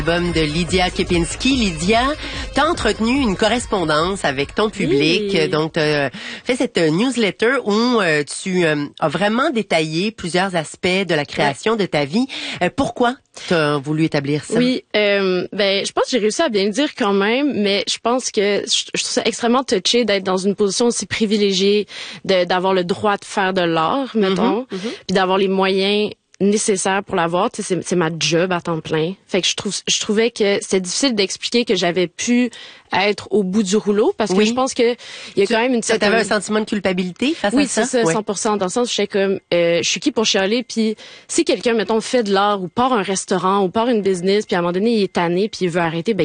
Album de Lydia Kepinski. Lydia, t'as entretenu une correspondance avec ton public. Oui. Donc, t'as fait cette newsletter où tu as vraiment détaillé plusieurs aspects de la création de ta vie. Pourquoi t'as voulu établir ça? Oui, je pense que j'ai réussi à bien le dire quand même, mais je pense que je trouve ça extrêmement touché d'être dans une position aussi privilégiée, d'avoir le droit de faire de l'art, mettons, puis d'avoir les moyens nécessaire pour l'avoir. C'est ma job à temps plein. Fait que je trouvais que c'était difficile d'expliquer que j'avais pu être au bout du rouleau parce que je pense que il y a quand même une certaine... T'avais un sentiment de culpabilité face à ça? Oui, c'est ça, 100%. Dans le sens où j'étais comme, je suis qui pour chialer? Puis si quelqu'un, mettons, fait de l'art ou part un restaurant ou part une business, puis à un moment donné, il est tanné puis il veut arrêter, ben